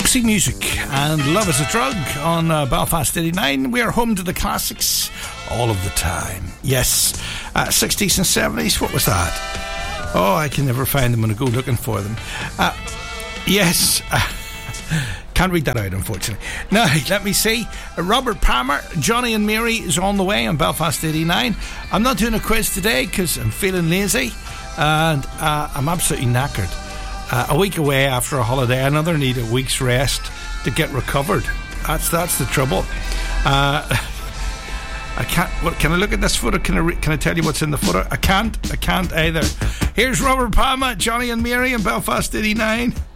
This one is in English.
Roxy Music and Love is a Drug on Belfast 89. We are home to the classics all of the time. Yes, 60s and 70s. What was that? Oh, I can never find them when I go looking for them. Yes, can't read that out, unfortunately. Now, let me see. Robert Palmer, Johnny and Mary is on the way on Belfast 89. I'm not doing a quiz today because I'm feeling lazy and I'm absolutely knackered. A week away after a holiday, another need a week's rest to get recovered. That's the trouble. I can't. What, can I look at this photo? Can I tell you what's in the photo? I can't either. Here's Robert Palmer, Johnny and Mary in Belfast 89.